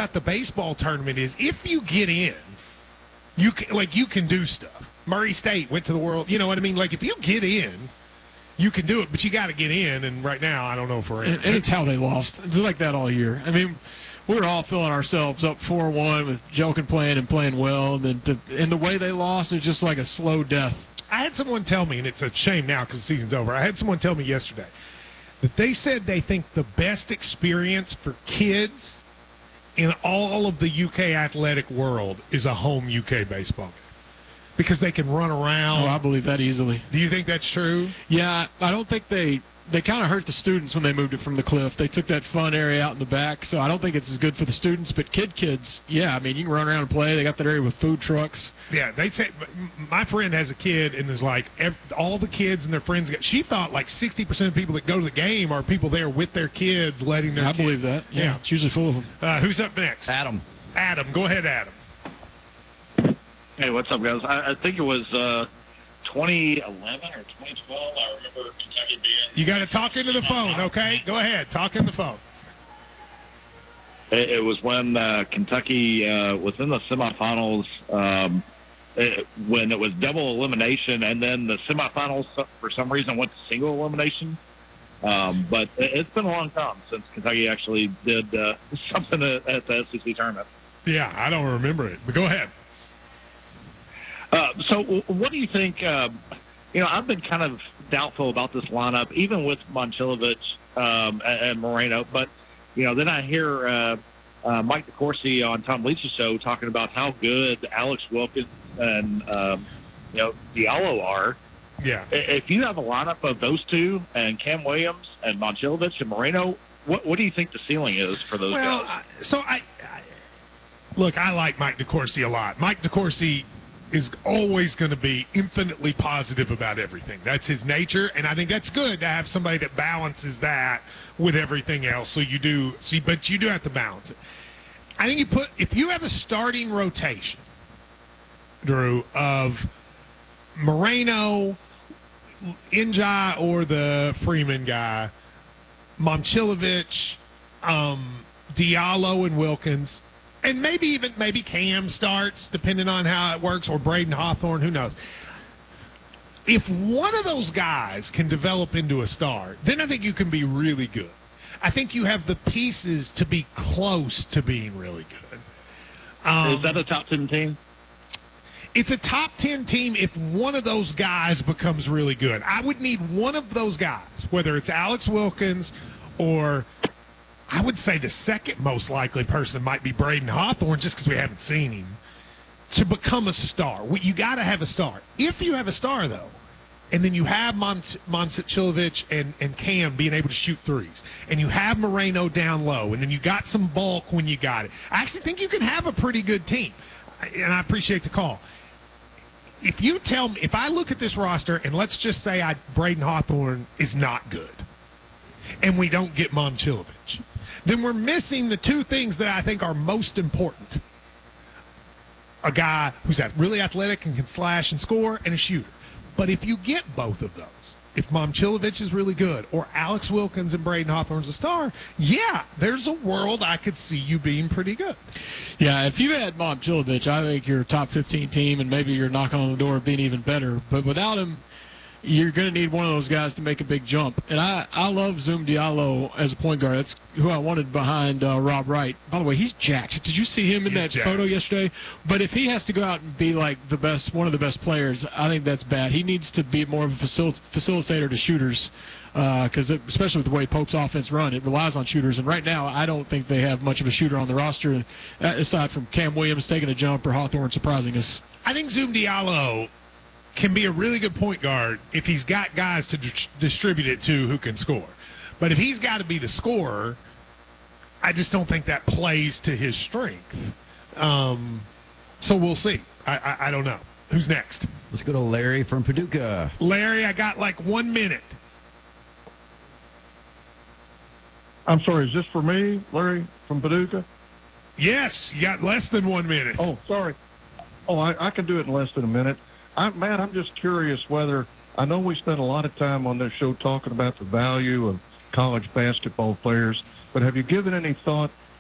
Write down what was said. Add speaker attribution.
Speaker 1: about the baseball tournament is if you get in, you can do stuff. Murray State went to the World. You know what I mean? Like, if you get in, you can do it, but you got to get in. And right now, I don't know if we're in.
Speaker 2: And it's how they lost. It's like that all year. I mean, we were all filling ourselves up 4-1 with Joking playing and playing well. And the way they lost, it's just like a slow death.
Speaker 1: I had someone tell me, and it's a shame now because the season's over. I had someone tell me yesterday that they said they think the best experience for kids in all of the UK athletic world is a home UK baseball game because they can run around.
Speaker 2: Oh, I believe that easily.
Speaker 1: Do you think that's true?
Speaker 2: Yeah, I don't think they kind of hurt the students when they moved it from the cliff. They took that fun area out in the back, so I don't think it's as good for the students. But kids, yeah, I mean, you can run around and play. They got that area with food trucks.
Speaker 1: Yeah, they say my friend has a kid and is like all the kids and their friends. She thought like 60% of people that go to the game are people there with their kids, letting their.
Speaker 2: I believe that. Yeah, it's usually full of them.
Speaker 1: Who's up next?
Speaker 3: Adam,
Speaker 1: go ahead, Adam.
Speaker 4: Hey, what's up, guys? I think it was 2011 or 2012. I remember Kentucky being.
Speaker 1: You got to talk into the phone, okay? Go ahead, talk in the phone.
Speaker 4: It was when Kentucky was in the semifinals. When it was double elimination, and then the semifinals for some reason went to single elimination. But it's been a long time since Kentucky actually did something at the SEC tournament.
Speaker 1: Yeah, I don't remember it, but go ahead.
Speaker 4: So what do you think? I've been kind of doubtful about this lineup, even with Momcilovic and Moreno. But, then I hear Mike DeCourcy on Tom Leach's show talking about how good Alex Wilkins and, Diallo are.
Speaker 1: Yeah.
Speaker 4: If you have a lineup of those two and Cam Williams and Momcilovic and Moreno, what do you think the ceiling is for those guys?
Speaker 1: Look, I like Mike DeCourcy a lot. Mike DeCourcy is always going to be infinitely positive about everything. That's his nature, and I think that's good to have somebody that balances that with everything else. But you do have to balance it. I think if you have a starting rotation, Drew, of Moreno, Njai, or the Freeman guy, Momcilovic, Diallo, and Wilkins, and maybe Cam starts, depending on how it works, or Braden Hawthorne, who knows. If one of those guys can develop into a star, then I think you can be really good. I think you have the pieces to be close to being really good.
Speaker 4: Is that a top 10 team?
Speaker 1: It's a top 10 team if one of those guys becomes really good. I would need one of those guys, whether it's Alex Wilkins or I would say the second most likely person might be Braden Hawthorne, just because we haven't seen him, to become a star. You got to have a star. If you have a star, though, and then you have Momcilovic and Cam being able to shoot threes, and you have Moreno down low, and then you got some bulk when you got it, I actually think you can have a pretty good team. And I appreciate the call. If I look at this roster, and let's just say Braden Hawthorne is not good, and we don't get Momcilovic, then we're missing the two things that I think are most important. A guy who's really athletic and can slash and score, and a shooter. But if you get both of those, if Momcilovic is really good, or Alex Wilkins and Braden Hawthorne's a star, yeah, there's a world I could see you being pretty good.
Speaker 2: Yeah, if you had Momcilovic, I think you're a top 15 team, and maybe you're knocking on the door of being even better. But without him, you're going to need one of those guys to make a big jump. And I love Zoom Diallo as a point guard. That's who I wanted behind Rob Wright. By the way, he's jacked. Did you see him in that photo yesterday? But if he has to go out and be like one of the best players, I think that's bad. He needs to be more of a facilitator to shooters because especially with the way Pope's offense run, it relies on shooters. And right now, I don't think they have much of a shooter on the roster aside from Cam Williams taking a jump or Hawthorne surprising us.
Speaker 1: I think Zoom Diallo can be a really good point guard if he's got guys to distribute it to who can score. But if he's got to be the scorer, I just don't think that plays to his strength. So we'll see. I don't know. Who's next?
Speaker 3: Let's go to Larry from Paducah.
Speaker 1: Larry, I got like 1 minute.
Speaker 5: I'm sorry, is this for me, Larry from Paducah?
Speaker 1: Yes, you got less than 1 minute.
Speaker 5: Oh, sorry. Oh, I can do it in less than a minute. Matt, I'm just curious whether – I know we spent a lot of time on this show talking about the value of college basketball players, but have you given any thought